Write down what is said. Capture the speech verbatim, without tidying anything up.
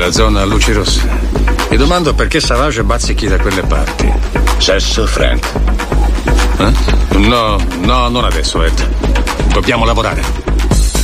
La zona a luci rosse. Mi domando perché Savage bazzichi da quelle parti. Sesso, Frank? Eh? No, no, non adesso, Ed. Dobbiamo lavorare.